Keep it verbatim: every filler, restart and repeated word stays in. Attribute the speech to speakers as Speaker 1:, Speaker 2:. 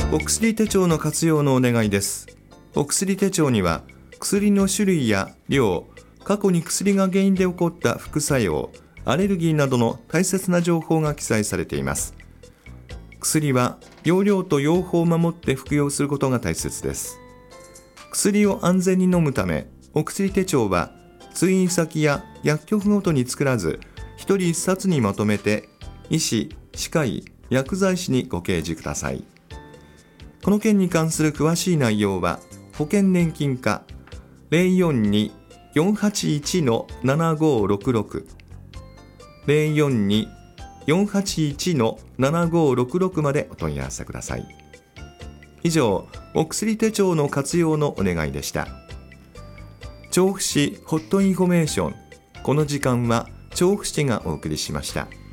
Speaker 1: お薬手帳の活用のお願いです。お薬手帳には薬の種類や量、過去に薬が原因で起こった副作用、アレルギーなどの大切な情報が記載されています。薬は用量と用法を守って服用することが大切です。薬を安全に飲むため、お薬手帳は通院先や薬局ごとに作らず、一人一冊にまとめて医師、歯科医、薬剤師にご掲示ください。この件に関する詳しい内容は保険年金課 ゼロよんに よんはちいち ななごろくろく ゼロよんに よんはちいち ななごろくろくまでお問い合わせください。以上、お薬手帳の活用のお願いでした。調布市ホットインフォメーション、この時間は調布市がお送りしました。